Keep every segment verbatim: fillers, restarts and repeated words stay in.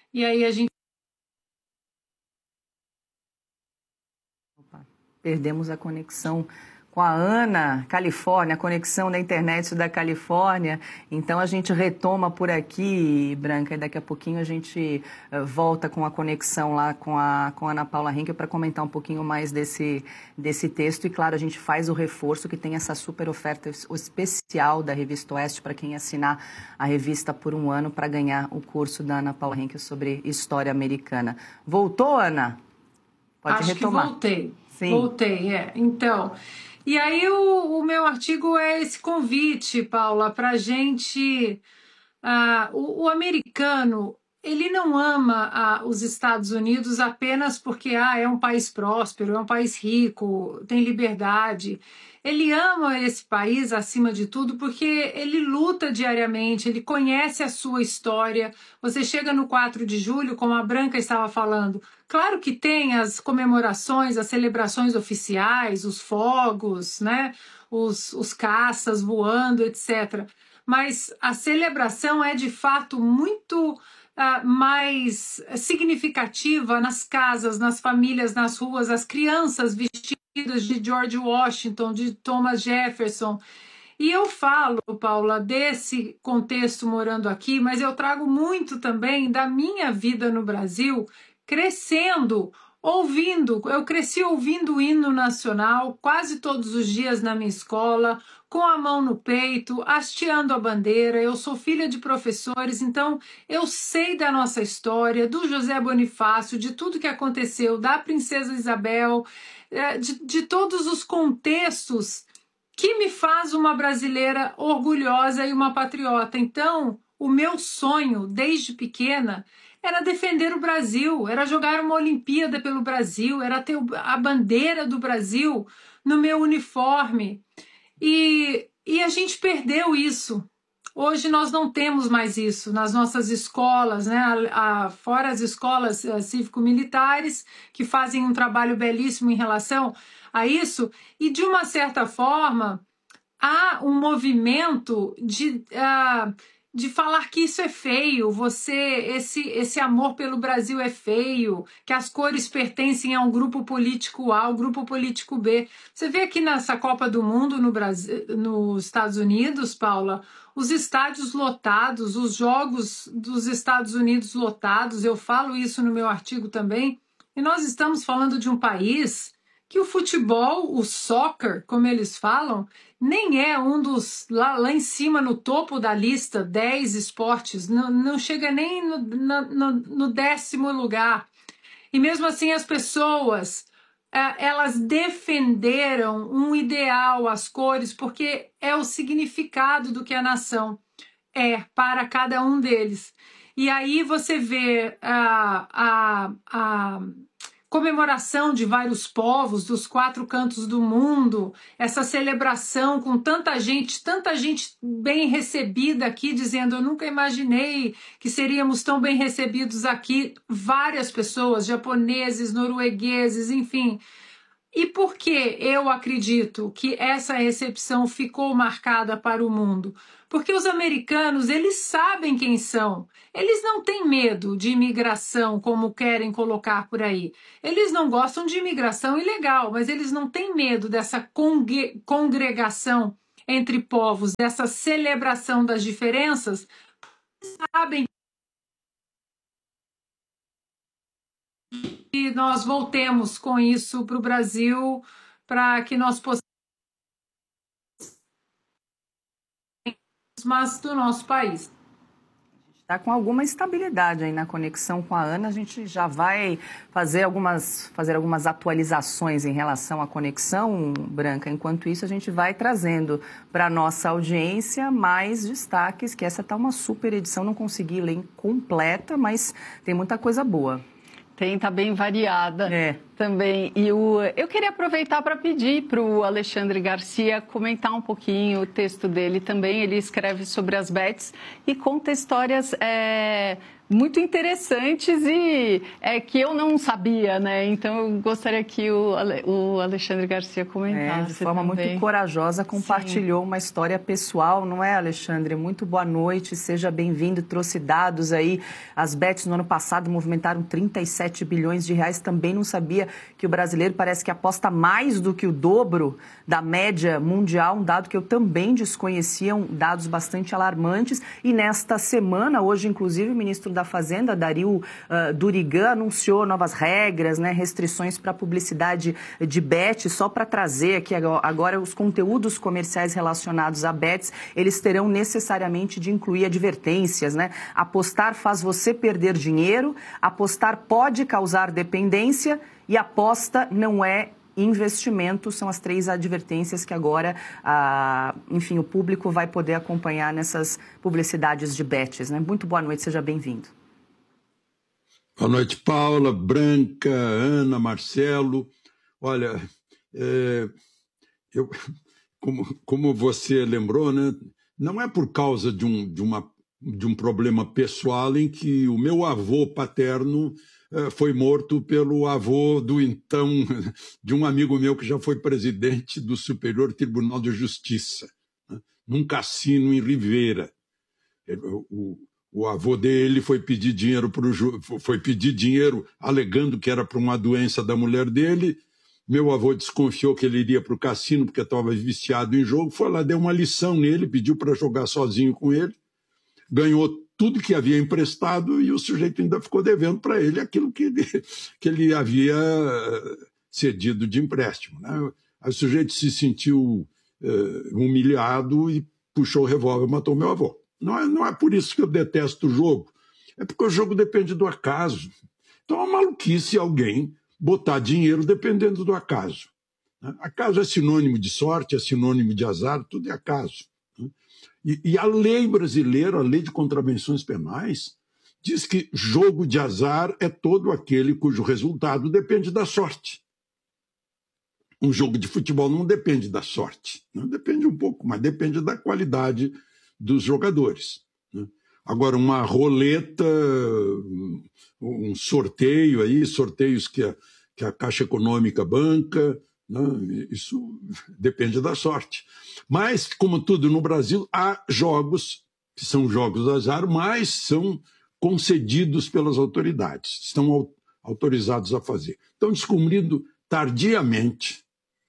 e aí a gente... Opa, perdemos a conexão com a Ana, Califórnia, a conexão da internet da Califórnia. Então a gente retoma por aqui, Branca, e daqui a pouquinho a gente uh, volta com a conexão lá com a, com a Ana Paula Henkel para comentar um pouquinho mais desse, desse texto. E claro, a gente faz o reforço que tem essa super oferta especial da Revista Oeste para quem assinar a revista por um ano para ganhar o curso da Ana Paula Henkel sobre História Americana. Voltou, Ana? Pode Acho retomar. que voltei. Sim. Voltei, é. Então... E aí o, o meu artigo é esse convite, Paula, para a gente... Uh, o, o americano, ele não ama uh, os Estados Unidos apenas porque ah, é um país próspero, é um país rico, tem liberdade. Ele ama esse país, acima de tudo, porque ele luta diariamente, ele conhece a sua história. Você chega no quatro de julho, como a Branca estava falando, claro que tem as comemorações, as celebrações oficiais, os fogos, né? os, os caças voando, etcétera. Mas a celebração é, de fato, muito uh, mais significativa nas casas, nas famílias, nas ruas, as crianças vestidas de George Washington, de Thomas Jefferson. E eu falo, Paula, desse contexto morando aqui, mas eu trago muito também da minha vida no Brasil, crescendo, ouvindo. Eu cresci ouvindo o hino nacional quase todos os dias na minha escola, com a mão no peito, hasteando a bandeira. Eu sou filha de professores, então eu sei da nossa história, do José Bonifácio, de tudo que aconteceu, da Princesa Isabel, de, de todos os contextos que me faz uma brasileira orgulhosa e uma patriota. Então, o meu sonho, desde pequena, era defender o Brasil, era jogar uma Olimpíada pelo Brasil, era ter a bandeira do Brasil no meu uniforme. E, e a gente perdeu isso. Hoje nós não temos mais isso nas nossas escolas, né? a, a, fora as escolas cívico-militares, que fazem um trabalho belíssimo em relação a isso, e de uma certa forma há um movimento de, uh, de falar que isso é feio, você, esse, esse amor pelo Brasil é feio, que as cores pertencem a um grupo político A, ao grupo político B. Você vê aqui nessa Copa do Mundo no Brasil, nos Estados Unidos, Paula, os estádios lotados, os jogos dos Estados Unidos lotados, eu falo isso no meu artigo também, e nós estamos falando de um país que o futebol, o soccer, como eles falam, nem é um dos, lá, lá em cima, no topo da lista, dez esportes, não, não chega nem no, no, no décimo lugar. E mesmo assim as pessoas, elas defenderam um ideal, as cores, porque é o significado do que a nação é para cada um deles. E aí você vê a... a, a comemoração de vários povos dos quatro cantos do mundo, essa celebração com tanta gente, tanta gente bem recebida aqui, dizendo, eu nunca imaginei que seríamos tão bem recebidos aqui, várias pessoas, japoneses, noruegueses, enfim. E por que eu acredito que essa recepção ficou marcada para o mundo? Porque os americanos, eles sabem quem são. Eles não têm medo de imigração, como querem colocar por aí. Eles não gostam de imigração ilegal, mas eles não têm medo dessa congre- congregação entre povos, dessa celebração das diferenças. Eles sabem que nós voltemos com isso para o Brasil, para que nós possamos mas do nosso país. Está com alguma estabilidade aí na conexão com a Ana, a gente já vai fazer algumas, fazer algumas atualizações em relação à conexão, Branca. Enquanto isso, a gente vai trazendo para a nossa audiência mais destaques, que essa está uma super edição, não consegui ler completa, mas tem muita coisa boa. Tem, tá bem variada é. também. E o, eu queria aproveitar para pedir para o Alexandre Garcia comentar um pouquinho o texto dele também. Ele escreve sobre as bets e conta histórias é, muito interessantes e é, que eu não sabia, né? Então eu gostaria que o, Ale, o Alexandre Garcia comentasse. É, de forma também. muito corajosa, compartilhou Sim. uma história pessoal, não é, Alexandre? Muito boa noite, seja bem-vindo, trouxe dados aí. As bets no ano passado movimentaram trinta e sete bilhões de reais, também não sabia que o brasileiro parece que aposta mais do que o dobro da média mundial, um dado que eu também desconhecia, um, dados bastante alarmantes. E nesta semana, hoje inclusive, o ministro da Fazenda, Dario uh, Durigan, anunciou novas regras, né, restrições para publicidade de bets, só para trazer aqui agora os conteúdos comerciais relacionados a bets, eles terão necessariamente de incluir advertências, né? Apostar faz você perder dinheiro, apostar pode causar dependência e aposta não é investimento. São as três advertências que agora, ah, enfim, o público vai poder acompanhar nessas publicidades de bets, né? Muito boa noite, seja bem-vindo. Boa noite, Paula, Branca, Ana, Marcelo. Olha, é, eu, como, como você lembrou, né, não é por causa de um, de, uma, de um problema pessoal em que o meu avô paterno foi morto pelo avô do então, de um amigo meu que já foi presidente do Superior Tribunal de Justiça, né, num cassino em Ribeira. O, o avô dele foi pedir dinheiro pro, foi pedir dinheiro alegando que era para uma doença da mulher dele. Meu avô desconfiou que ele iria para o cassino porque estava viciado em jogo, foi lá, deu uma lição nele, pediu para jogar sozinho com ele, ganhou tudo que havia emprestado e o sujeito ainda ficou devendo para ele aquilo que ele, que ele havia cedido de empréstimo, né? Aí o sujeito se sentiu uh, humilhado e puxou o revólver e matou meu avô. Não é, não é por isso que eu detesto o jogo, é porque o jogo depende do acaso. Então é uma maluquice alguém botar dinheiro dependendo do acaso, né? Acaso é sinônimo de sorte, é sinônimo de azar, tudo é acaso. E, e a lei brasileira, a lei de contravenções penais, diz que jogo de azar é todo aquele cujo resultado depende da sorte. Um jogo de futebol não depende da sorte, não depende um pouco, mas depende da qualidade dos jogadores, né? Agora, uma roleta, um sorteio aí, sorteios que a, que a Caixa Econômica banca, não, isso depende da sorte. Mas, como tudo no Brasil, há jogos que são jogos do azar, mas são concedidos pelas autoridades, estão autorizados a fazer. Estão descobrindo tardiamente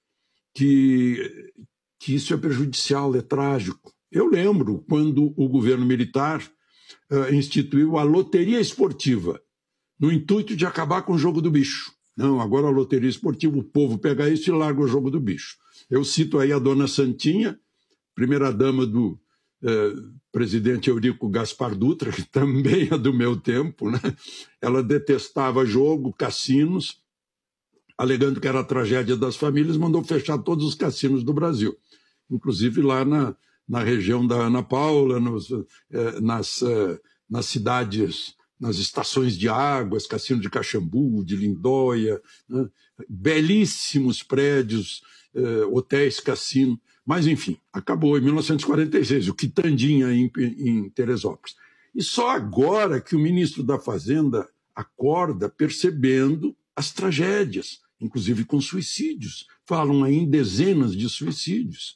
que, que isso é prejudicial, é trágico. Eu lembro quando o governo militar uh, instituiu a loteria esportiva, no intuito de acabar com o jogo do bicho. Não, agora a loteria esportiva, o povo pega isso e larga o jogo do bicho. Eu cito aí a dona Santinha, primeira-dama do eh, presidente Eurico Gaspar Dutra, que também é do meu tempo, né? Ela detestava jogo, cassinos, alegando que era a tragédia das famílias, mandou fechar todos os cassinos do Brasil, inclusive lá na, na região da Ana Paula, nos, eh, nas, eh, nas cidades... nas estações de águas, Cassino de Caxambu, de Lindóia, né? Belíssimos prédios, eh, hotéis, cassino, mas enfim, acabou em mil novecentos e quarenta e seis, o Quitandinha em, em Teresópolis. E só agora que o ministro da Fazenda acorda percebendo as tragédias, inclusive com suicídios, falam aí em dezenas de suicídios.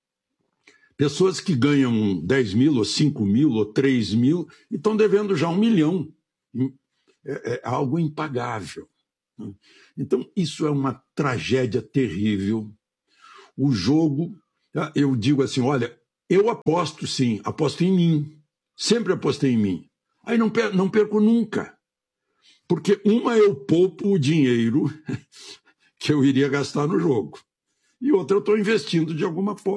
Pessoas que ganham dez mil, ou cinco mil, ou três mil, e estão devendo já um milhão. É, é algo impagável. Então, isso é uma tragédia terrível. O jogo, eu digo assim, olha, eu aposto sim, aposto em mim. Sempre apostei em mim. Aí não perco, não perco nunca. Porque uma eu poupo o dinheiro que eu iria gastar no jogo. E outra eu estou investindo de alguma forma.